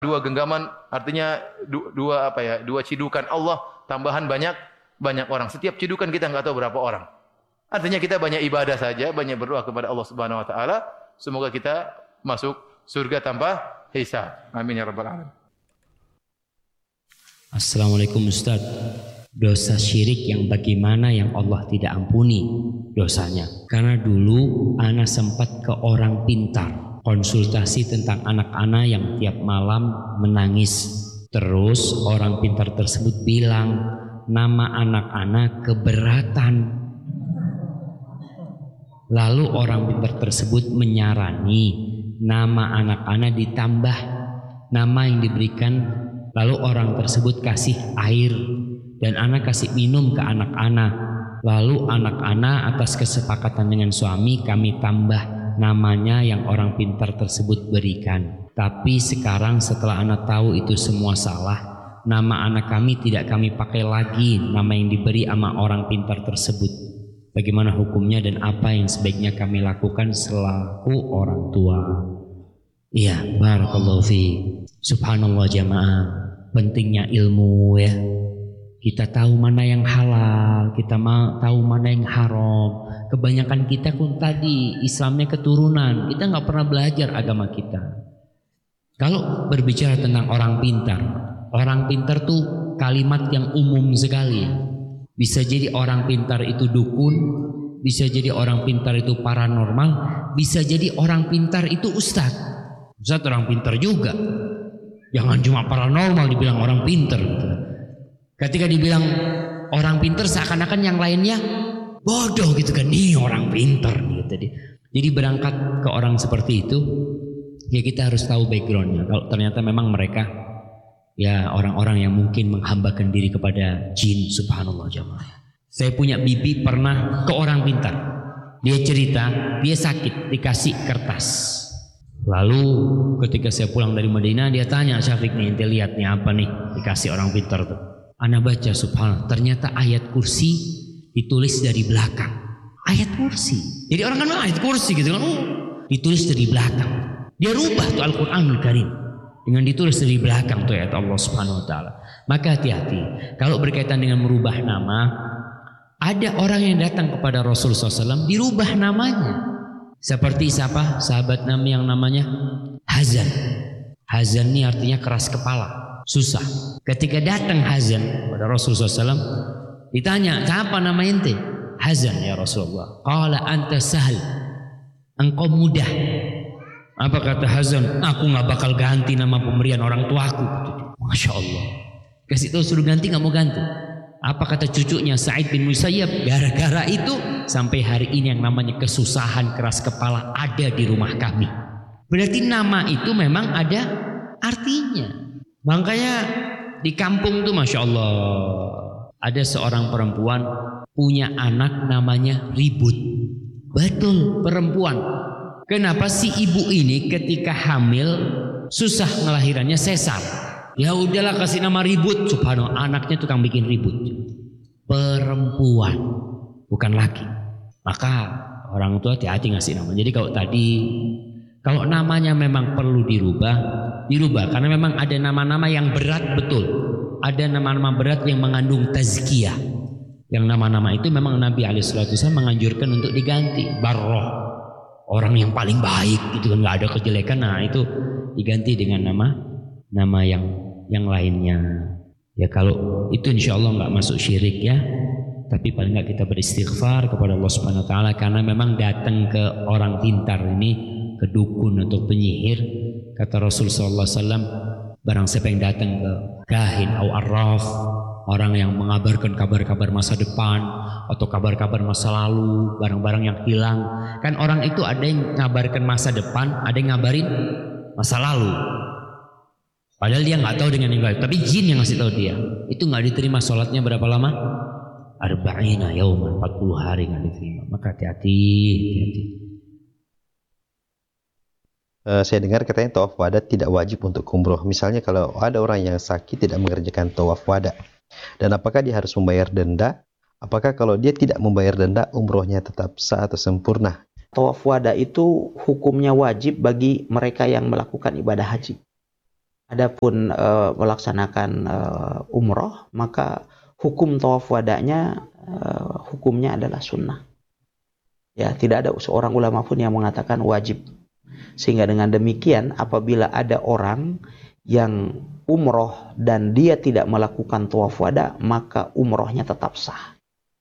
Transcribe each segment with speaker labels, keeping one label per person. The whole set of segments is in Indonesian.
Speaker 1: dua genggaman artinya dua cidukan Allah tambahan banyak orang. Setiap cidukan kita enggak tahu berapa orang. Artinya kita banyak ibadah saja, banyak berdoa kepada Allah Subhanahu wa taala, semoga kita masuk surga tanpa hisab. Amin ya rabbal alamin.
Speaker 2: Assalamualaikum Ustaz. Dosa syirik yang bagaimana yang Allah tidak ampuni dosanya? Karena dulu ana sempat ke orang pintar konsultasi tentang anak-anak yang tiap malam menangis. Terus orang pintar tersebut bilang nama anak-anak keberatan. Lalu orang pintar tersebut menyarani nama anak-anak ditambah nama yang diberikan. Lalu orang tersebut kasih air dan anak kasih minum ke anak-anak. Lalu anak-anak atas kesepakatan dengan suami kami tambah namanya yang orang pintar tersebut berikan. Tapi sekarang setelah anak tahu itu semua salah, nama anak kami tidak kami pakai lagi nama yang diberi sama orang pintar tersebut. Bagaimana hukumnya dan apa yang sebaiknya kami lakukan selaku orang tua? Iya, barakallahu fi. Subhanallah jamaah, pentingnya ilmu ya. Kita tahu mana yang halal, kita tahu mana yang haram. Kebanyakan kita pun tadi Islamnya keturunan, kita nggak pernah belajar agama kita. Kalau berbicara tentang orang pintar tuh kalimat yang umum sekali. Bisa jadi orang pintar itu dukun, bisa jadi orang pintar itu paranormal, bisa jadi orang pintar itu ustaz. Ustaz orang pintar juga. Jangan cuma paranormal dibilang orang pintar. Ketika dibilang orang pintar seakan-akan yang lainnya bodoh gitu kan. Nih orang pintar gitu. Jadi berangkat ke orang seperti itu, ya kita harus tahu backgroundnya. Kalau ternyata memang mereka ya orang-orang yang mungkin menghambakan diri kepada jin, subhanallah jamaah. Saya punya bibi pernah ke orang pintar. Dia cerita, dia sakit, dikasih kertas. Lalu ketika saya pulang dari Madinah, dia tanya, Syafiq nih, ente lihat nih apa nih dikasih orang pintar tuh. Ana baca subhanallah, ternyata ayat kursi ditulis dari belakang. Ayat kursi. Jadi orang kan ayat kursi gitu kan, ditulis dari belakang. Dia rubah tuh Al-Qur'anul Karim. Dengan ditulis dari belakang tuh ayat Allah Subhanahu wa taala. Maka hati-hati kalau berkaitan dengan merubah nama, ada orang yang datang kepada Rasulullah SAW dirubah namanya. Seperti siapa? Sahabat Nabi yang namanya Hazan. Hazan ini artinya keras kepala, susah. Ketika datang Hazan kepada Rasulullah SAW, ditanya, "Siapa nama ente?" "Hazan ya Rasulullah." "Qala anta sahal." Engkau mudah. Apa kata Hazan? "Aku gak bakal ganti nama pemberian orang tuaku." Masya Allah. Kasih tahu suruh ganti, gak mau ganti. Apa kata cucunya Sa'id bin Musayyab? Gara-gara itu sampai hari ini yang namanya kesusahan keras kepala ada di rumah kami. Berarti nama itu memang ada artinya. Makanya di kampung tuh Masya Allah, ada seorang perempuan punya anak namanya Ribut. Betul, perempuan. Kenapa si ibu ini ketika hamil susah ngelahirannya sesar? Ya udahlah kasih nama Ribut. Subhanallah, anaknya tukang bikin ribut. Perempuan, bukan laki. Maka orang tua hati-hati ngasih nama. Jadi kalau namanya memang perlu dirubah. Karena memang ada nama-nama yang berat betul. Ada nama-nama berat yang mengandung tazkiyah. Yang nama-nama itu memang Nabi SAW menganjurkan untuk diganti. Barroh. Orang yang paling baik gitu kan, nggak ada kejelekan. Nah itu diganti dengan nama yang lainnya. Ya kalau itu insya Allah nggak masuk syirik ya. Tapi paling nggak kita beristighfar kepada Allah Subhanahu Wa Taala karena memang datang ke orang pintar ini, ke dukun atau penyihir. Kata Rasulullah SAW, barang siapa yang datang ke kahin atau arraf, orang yang mengabarkan kabar-kabar masa depan atau kabar-kabar masa lalu, barang-barang yang hilang. Kan orang itu ada yang ngabarkan masa depan, ada yang ngabarin masa lalu. Padahal dia nggak tahu dengan yang gaib, tapi jin yang ngasih tahu dia. Itu nggak diterima sholatnya berapa lama? 40 yauman, 40 hari nggak diterima. Maka hati-hati.
Speaker 3: Saya dengar katanya tawaf wada tidak wajib untuk umroh. Misalnya kalau ada orang yang sakit tidak mengerjakan tawaf wada, dan apakah dia harus membayar denda? Apakah kalau dia tidak membayar denda umrohnya tetap sah atau sempurna?
Speaker 4: Tawaf wada itu hukumnya wajib bagi mereka yang melakukan ibadah haji. Adapun melaksanakan umroh, maka hukum tawaf wada'nya hukumnya adalah sunnah. Ya, tidak ada seorang ulama pun yang mengatakan wajib. Sehingga dengan demikian apabila ada orang yang umroh dan dia tidak melakukan tawaf wada, maka umrohnya tetap sah.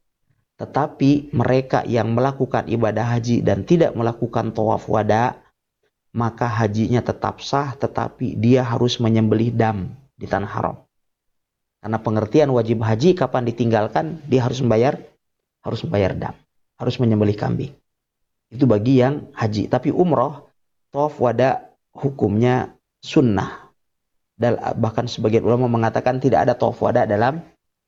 Speaker 4: Tetapi mereka yang melakukan ibadah haji dan tidak melakukan tawaf wada, maka hajinya tetap sah, tetapi dia harus menyembelih dam di tanah haram. Karena pengertian wajib haji kapan ditinggalkan, dia harus membayar dam, harus menyembelih kambing. Itu bagi yang haji. Tapi umroh, tawaf wada hukumnya sunnah. Dan bahkan sebagian ulama mengatakan tidak ada tawaf wada dalam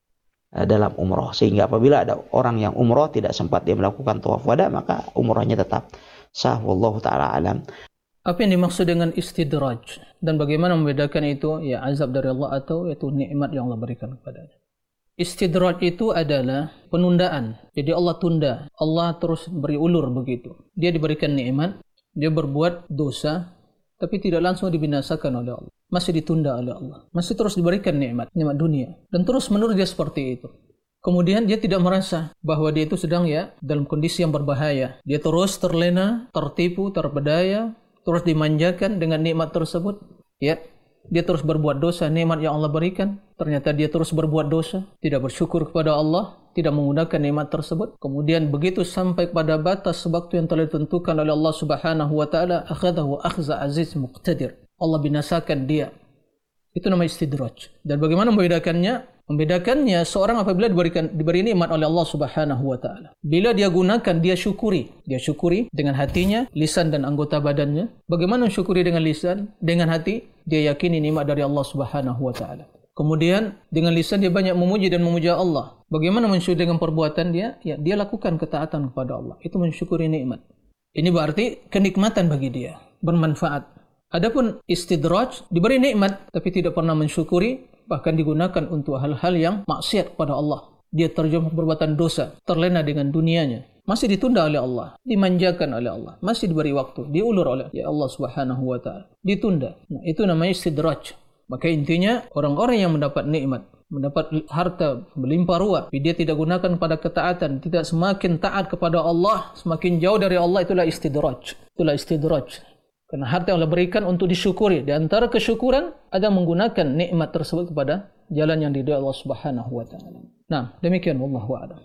Speaker 4: umroh. Sehingga apabila ada orang yang umroh tidak sempat dia melakukan tawaf wada, maka umrohnya tetap sah. Wallahu ta'ala alam.
Speaker 5: Apa yang dimaksud dengan istidraj dan bagaimana membedakan itu ya azab dari Allah atau itu nikmat yang Allah berikan kepadanya? Istidraj itu adalah penundaan. Jadi Allah tunda, Allah terus beri ulur begitu. Dia diberikan nikmat, dia berbuat dosa, tapi tidak langsung dibinasakan oleh Allah. Masih ditunda oleh Allah. Masih terus diberikan nikmat dunia. Dan terus menerus dia seperti itu. Kemudian dia tidak merasa bahwa dia itu sedang dalam kondisi yang berbahaya. Dia terus terlena, tertipu, terpedaya, terus dimanjakan dengan nikmat tersebut. Ya, dia terus berbuat dosa, nikmat yang Allah berikan. Ternyata dia terus berbuat dosa, tidak bersyukur kepada Allah, tidak menggunakan nikmat tersebut. Kemudian begitu sampai pada batas waktu yang telah ditentukan oleh Allah Subhanahu wa taala, akhadhahu akhza aziz muqtadir. Allah binasakan dia. Itu namanya istidraj. Dan bagaimana membedakannya? Membedakannya seorang apabila diberi nikmat oleh Allah Subhanahu wa taala. Bila dia gunakan, dia syukuri. Dia syukuri dengan hatinya, lisan dan anggota badannya. Bagaimana mensyukuri dengan lisan, dengan hati? Dia yakini nikmat dari Allah Subhanahu wa taala. Kemudian dengan lisan dia banyak memuji dan memuja Allah. Bagaimana mensyukuri dengan perbuatan dia? Ya, dia lakukan ketaatan kepada Allah. Itu mensyukuri nikmat. Ini berarti kenikmatan bagi dia, bermanfaat. Adapun istidraj, diberi nikmat tapi tidak pernah mensyukuri, bahkan digunakan untuk hal-hal yang maksiat kepada Allah. Dia terjun perbuatan dosa, terlena dengan dunianya, masih ditunda oleh Allah, dimanjakan oleh Allah, masih diberi waktu, diulur oleh Allah Subhanahu wa taala, ditunda. Nah, itu namanya istidraj. Maka intinya orang-orang yang mendapat nikmat, mendapat harta melimpah ruah, tapi dia tidak gunakan pada ketaatan, tidak semakin taat kepada Allah, semakin jauh dari Allah, itulah istidraj. Itulah istidraj. Karena harta yang Allah berikan untuk disyukuri. Di antara kesyukuran ada menggunakan nikmat tersebut kepada jalan yang diridhai Allah Subhanahu wa taala. Nah, demikian wallahu a'lam.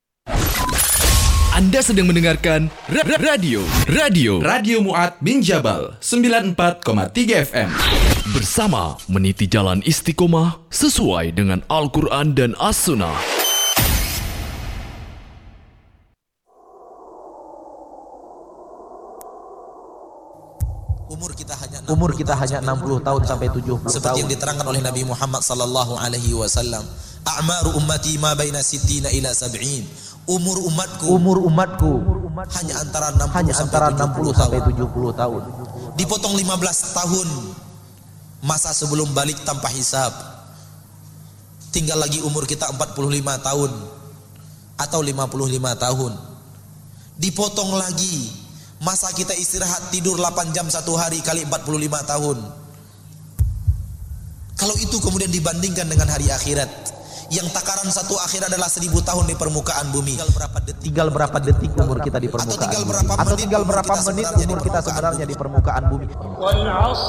Speaker 6: Anda sedang mendengarkan Radio Mu'ad bin Jabal 94,3 FM. Bersama meniti jalan istiqomah sesuai dengan Al-Quran dan As-Sunnah.
Speaker 7: Umur kita hanya 60 tahun sampai 70 tahun.
Speaker 8: Seperti yang diterangkan oleh Nabi Muhammad sallallahu alaihi wasallam, "A'maru ummati ma baina 60 ila 70." Umur umatku hanya antara 60 sampai 70 tahun. Dipotong 15 tahun masa sebelum balik tanpa hisab. Tinggal lagi umur kita 45 tahun atau 55 tahun. Dipotong lagi masa kita istirahat tidur 8 jam satu hari kali 45 tahun. Kalau itu kemudian dibandingkan dengan hari akhirat, yang takaran satu akhirat adalah 1000 tahun di permukaan bumi.
Speaker 7: Tinggal berapa detik umur kita di permukaan bumi? Atau tinggal berapa menit umur kita sebenarnya di permukaan bumi?